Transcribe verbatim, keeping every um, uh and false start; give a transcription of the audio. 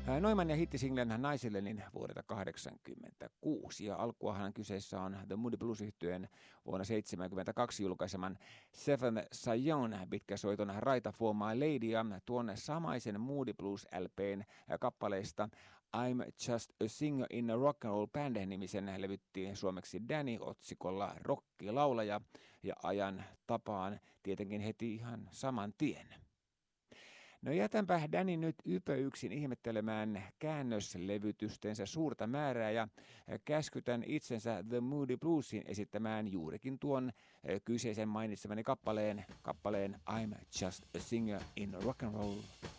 Noiman ja hittisinglen Naisillenin vuodelta kahdeksankymmentäkuusi ja alkuahan kyseessä on The Moody Blues-yhtyeen vuonna seitsemänkymmentäkaksi julkaiseman Seven Sion pitkäsoiton Write for My Lady ja tuon samaisen Moody Blues L P:n kappaleista I'm Just a Singer in a Rock and Roll Band -nimisen levyttiin suomeksi Danny otsikolla rockilaulaja ja ajan tapaan tietenkin heti ihan saman tien. No jätänpä Danny nyt ypöyksin ihmettelemään käännöslevytystensä suurta määrää ja käskytän itsensä The Moody Bluesin esittämään juurikin tuon kyseisen mainitsemani kappaleen, kappaleen I'm Just a Singer in Rock and Roll